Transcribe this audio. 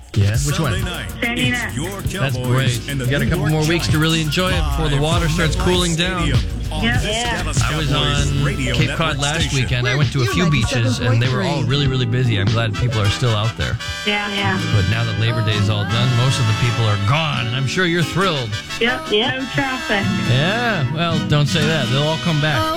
Yeah, which one? Sandy Neck. That's great. You got a couple more weeks to really enjoy it before the water starts cooling down. Yeah. I was on Cape Cod last weekend. I went to a few beaches, and they were all really, really busy. I'm glad people are still out there. Yeah. But now that Labor Day is all done, most of the people are gone, and I'm sure you're thrilled. Yep. No traffic. Yeah, well, don't say that. They'll all come back.